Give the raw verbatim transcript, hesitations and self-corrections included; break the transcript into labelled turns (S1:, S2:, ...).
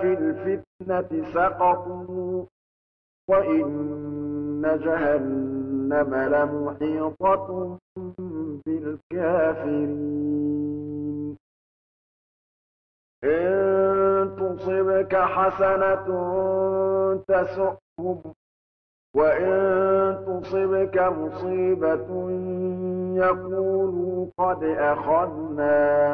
S1: في الفتنة سقطوا وإن جهنم لمحيطة بالكافرين إن تصبك حسنة تسؤهم وإن تصبك مصيبة يقولوا قد أخذنا